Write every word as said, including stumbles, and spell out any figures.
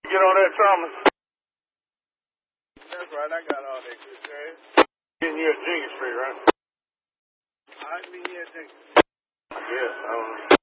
Get on that, Thomas. That's right, I got all that good jazz. Getting you at Jenkins Street, right? I mean, yeah, thank you. Yes, I don't know.